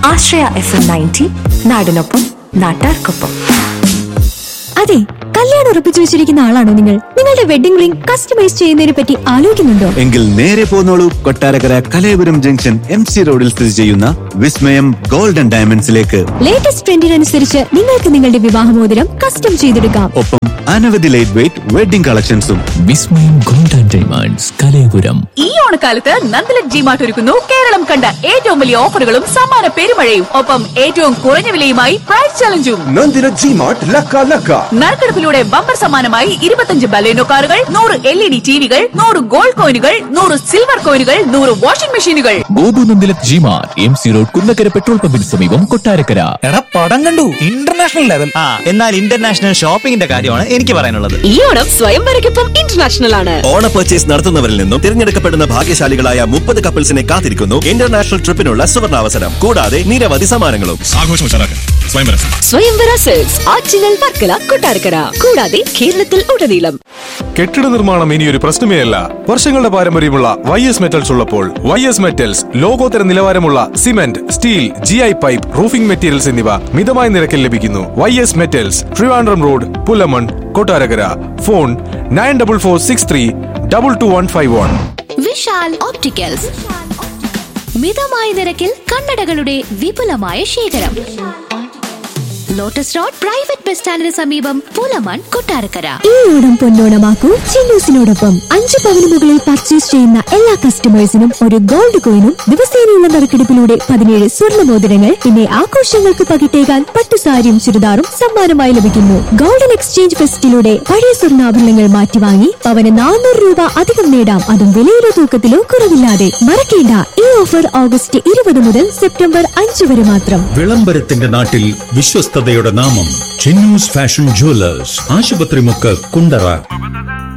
ആശ്രയ FM 90 നാടിനൊപ്പം നാട്ടാർക്കൊപ്പം. അതെ, കല്യാണം ഉറപ്പിച്ചു വെച്ചിരിക്കുന്ന ആളാണോ നിങ്ങൾ? നിങ്ങളുടെ വെഡിംഗ് റിംഗ് കസ്റ്റമൈസ് ചെയ്യുന്നതിനെ പറ്റി ആലോചിക്കുന്നുണ്ടോ? എങ്കിൽ നേരെ പോന്നോളൂ കൊട്ടാരക്കര കലയപുരം ജംഗ്ഷൻ MC റോഡിൽ സ്ഥിതി ചെയ്യുന്ന വിസ്മയം ഗോൾഡൻ ഡയമണ്ട്സിലേക്ക്. ലേറ്റസ്റ്റ് ട്രെൻഡിനനുസരിച്ച് നിങ്ങൾക്ക് നിങ്ങളുടെ വിവാഹമോതിരം കസ്റ്റം ചെയ്തെടുക്കാം. ഒപ്പം അനവധി ലൈറ്റ് വെയിറ്റ് വെഡിംഗ് കളക്ഷൻസും. വിസ്മയം ഗോൾഡൻ ഡയമണ്ട്സ് കലയപുരം. ഈ ഓണക്കാലത്ത് നന്ദലക് ജിമാർട്ട് ഒരുക്കുന്നു കേരളം കണ്ട ഏറ്റവും വലിയ ഓഫറുകളും സമ്മാന പെരുമഴയും. ഒപ്പം ഏറ്റവും കുറഞ്ഞ വിലയുമായി പ്രൈസ് ചലഞ്ചും. നന്ദലക് ജിമാർട്ട് നറുക്കെടുപ്പിലൂടെ ബമ്പർ സമ്മാനമായി 25 ബലേനോ കാറുകൾ, 100 LED ടിവികൾ, 100 ഗോൾഡ് കോയിനുകൾ, 100 സിൽവർ കോയിനുകൾ, 100 വാഷിംഗ് മെഷീനുകൾ. Gopu നന്ദലക് G-Mart MC road Kunnakkara petrol പമ്പിന് സമീപം കൊട്ടാരക്കര. പടം കണ്ടു, ഇന്റർനാഷണൽ ലെവൽ. എന്നാൽ ഇന്റർനാഷണൽ ഷോപ്പിംഗിന്റെ കാര്യമാണ് എനിക്ക് പറയാനുള്ളത്. ഈ ഓണം സ്വയംവരയ്ക്കൊപ്പം ഇന്റർനാഷണൽ ആണ്. ഓണ പർച്ചേസ് നടത്തുന്നവരിൽ നിന്നും തിരഞ്ഞെടുക്കപ്പെടുന്ന ഭാഗ്യശാലികളായ 30 കപ്പിൾസിനെ കാത്തിരിക്കുന്നു ഇന്റർനാഷണൽ ട്രിപ്പിനുള്ള സുവർണാവസരം. കൂടാതെ നിരവധി സമ്മാനങ്ങളും. സ്വയംവര സെൽസ് ആറ്റിങ്ങൽ, വർക്കല, കൊട്ടാരക്കര, കൂടാതെ കേരളത്തിൽ ഉടനീളം. കെട്ടിട നിർമ്മാണം ഇനിയൊരു പ്രശ്നമേ അല്ല. വർഷങ്ങളുടെ പാരമ്പര്യമുള്ള YS മെറ്റൽസ് ഉള്ളപ്പോൾ YS മെറ്റൽസ് ലോകോത്തര നിലവാരമുള്ള cement, steel, GI pipe, roofing materials എന്നിവ മിതമായ നിരക്കിൽ ലഭിക്കുന്നു. YS metals, Trivandrum road, Pullamon, Kottarakkara. Phone 9446322151. Vishal opticals, മിതമായ നിരക്കിൽ കണ്ണടകളുടെ വിപുലമായ ശേഖരം. ലോട്ടസ് റോഡ് പ്രൈവറ്റ് ബസ് സ്റ്റാൻഡിന് സമീപം, പുലമൺ, കൊട്ടാരക്കര. ഈ ഓണം പൊന്നോണമാക്കൂ ചിന്നൂസിനോടൊപ്പം. 5 പവന് മുകളിൽ പർച്ചേസ് ചെയ്യുന്ന എല്ലാ കസ്റ്റമേഴ്സിനും ഒരു ഗോൾഡ് കോയിനും ദിവസേനയുള്ള നറുക്കെടുപ്പിലൂടെ 17 സ്വർണ്ണ മോതിരങ്ങൾ, പിന്നെ ആഘോഷങ്ങൾക്ക് പകിട്ടേകാൻ പട്ടുസാരിയും ചുരിദാറും സമ്മാനമായി ലഭിക്കുന്നു. ഗോൾഡൻ എക്സ്ചേഞ്ച് ഫെസ്റ്റിലൂടെ പഴയ സ്വർണ്ണാഭരണങ്ങൾ മാറ്റിവാങ്ങി പവന് 400 രൂപ അധികം നേടാം. അതും വിലയിലോ തൂക്കത്തിലോ കുറവില്ലാതെ. മറക്കേണ്ട, ഈ ഓഫർ ഓഗസ്റ്റ് 20 മുതൽ സെപ്റ്റംബർ 5 വരെ മാത്രം. വിളംബരത്തിന്റെ നാട്ടിൽ വിശ്വസ്തയുടെ നാമം ചിന്നൂസ് ഫാഷൻ ജുവലേഴ്സ്, ആശുപത്രി മുക്ക്, കുണ്ടറ.